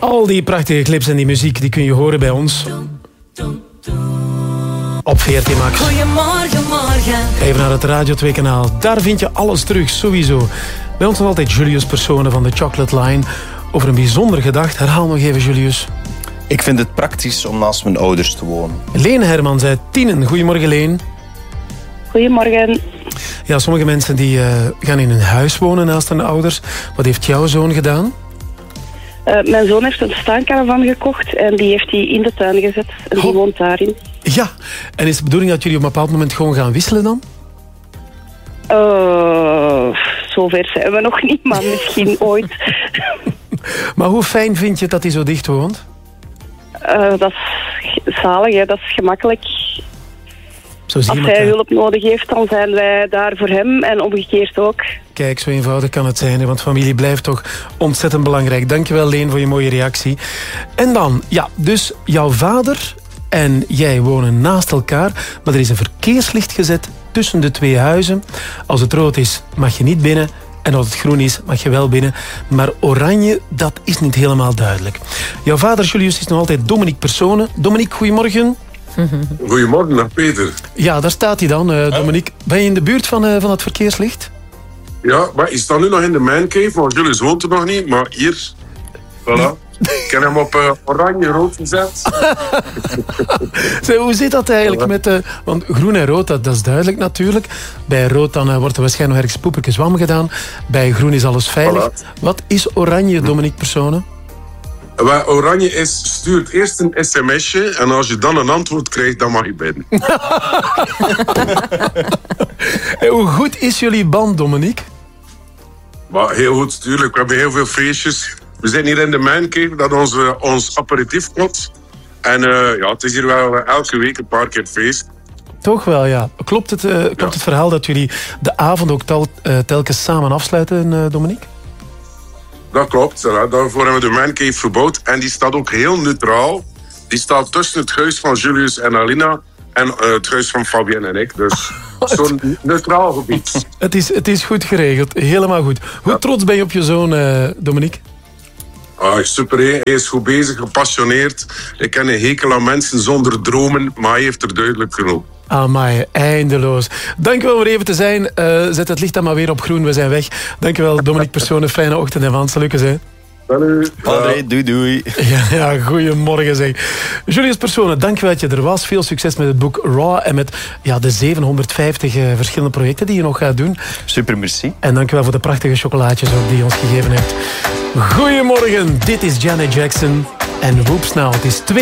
Al die prachtige clips en die muziek die kun je horen bij ons op VRT Max. Goedemorgen, morgen. Even naar het Radio 2 kanaal. Daar vind je alles terug, sowieso. Bij ons nog altijd Julius Persone van de Chocolate Line. Over een bijzonder gedacht. Herhaal nog even, Julius. Ik vind het praktisch om naast mijn ouders te wonen. Leen Hermans uit Tienen. Goedemorgen, Leen. Goedemorgen. Ja, sommige mensen die gaan in een huis wonen naast hun ouders. Wat heeft jouw zoon gedaan? Mijn zoon heeft een staancaravan gekocht en die heeft hij in de tuin gezet. En die woont daarin. Ja, en is de bedoeling dat jullie op een bepaald moment gewoon gaan wisselen dan? Zover zijn we nog niet, maar misschien ooit. Maar hoe fijn vind je dat hij zo dicht woont? Dat is zalig, hè? Dat is gemakkelijk. Zo zie je Als hij hulp nodig heeft, dan zijn wij daar voor hem en omgekeerd ook. Kijk, zo eenvoudig kan het zijn, hè, want familie blijft toch ontzettend belangrijk. Dankjewel, Leen, voor je mooie reactie. En dan, ja, dus jouw vader en jij wonen naast elkaar, maar er is een verkeerslicht gezet tussen de twee huizen. Als het rood is, mag je niet binnen. En als het groen is, mag je wel binnen. Maar oranje, dat is niet helemaal duidelijk. Jouw vader, Julius, is nog altijd Dominique Persone. Dominique, goedemorgen. Goedemorgen, naar Peter. Ja, daar staat hij dan, Dominique. Ben je in de buurt van het verkeerslicht? Ja, maar je staat nu nog in de mancave, want jullie woont er nog niet. Maar hier, voilà. Ik heb hem op oranje-rood gezet. Hoe zit dat eigenlijk met... want groen en rood, dat is duidelijk natuurlijk. Bij rood dan wordt er waarschijnlijk nog ergens poeperke zwam gedaan. Bij groen is alles veilig. Voilà. Wat is oranje, Dominique Persone? Wat oranje is, stuurt eerst een sms'je en als je dan een antwoord krijgt, dan mag je binnen. Hoe goed is jullie band, Dominique? Maar heel goed, natuurlijk. We hebben heel veel feestjes. We zijn hier in de mancave, dat is ons aperitiefpot. En ja, het is hier wel elke week een paar keer feest. Toch wel, ja. Klopt het verhaal dat jullie de avond ook telkens samen afsluiten, Dominique? Dat klopt. Daarvoor hebben we de mancave verbouwd. En die staat ook heel neutraal. Die staat tussen het huis van Julius en Alina en het huis van Fabienne en ik. Dus zo'n neutraal gebied. Het is goed geregeld. Helemaal goed. Hoe trots ben je op je zoon, Dominique? Super, hij is goed bezig, gepassioneerd. Ik ken een hekel aan mensen zonder dromen, maar hij heeft er duidelijk genoeg. Amai, eindeloos. Dankjewel voor even te zijn. Zet het licht dan maar weer op groen, we zijn weg. Dankjewel, Dominique Persone. Fijne ochtend en van. Salucjes, hè. Salut. Doei. Ja, goedemorgen zeg. Julius Persone, dankjewel dat je er was. Veel succes met het boek Raw en met de 750 verschillende projecten die je nog gaat doen. Super, merci. En dankjewel voor de prachtige chocolaatjes ook die je ons gegeven hebt. Goedemorgen, dit is Janet Jackson en Whoops Now. Het is 2